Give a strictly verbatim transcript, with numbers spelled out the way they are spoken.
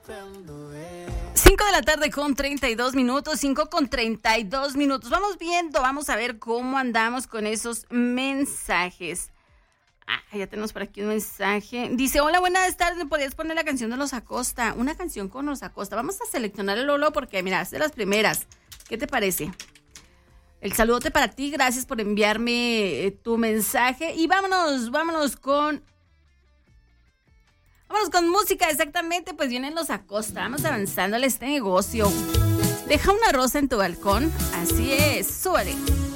cinco de la tarde con treinta y dos minutos, cinco con treinta y dos minutos. Vamos viendo, vamos a ver cómo andamos con esos mensajes. Ah, ya tenemos por aquí un mensaje. Dice, hola, buenas tardes, ¿me podrías poner la canción de Los Acosta? Una canción con Los Acosta. Vamos a seleccionar el Lolo porque, mira, es de las primeras. ¿Qué te parece? El saludote para ti, gracias por enviarme eh, tu mensaje. Y vámonos, vámonos con... Vámonos con música, exactamente, pues vienen Los Acosta. Vamos avanzando en este negocio. Deja una rosa en tu balcón. Así es, súbale.